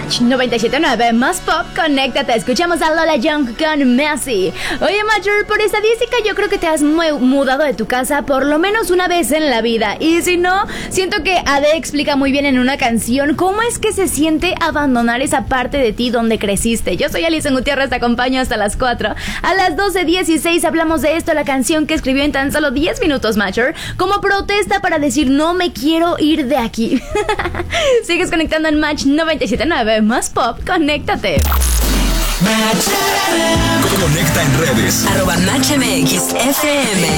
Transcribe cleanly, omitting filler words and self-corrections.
Match 97.9 más pop, conéctate. Escuchamos a Lola Young con Messi. Oye, Matcher, por estadística yo creo que te has mudado de tu casa por lo menos una vez en la vida. Y si no, siento que Ade explica muy bien en una canción cómo es que se siente abandonar esa parte de ti donde creciste. Yo soy Alison Gutiérrez, te acompaño hasta las 4. A las 12:16 hablamos de esto, la canción que escribió en tan solo 10 minutos, Matcher, como protesta para decir no me quiero ir de aquí. Sigues conectando en Match 97.9 más pop, conéctate. Conecta en redes. @MatchMXFM.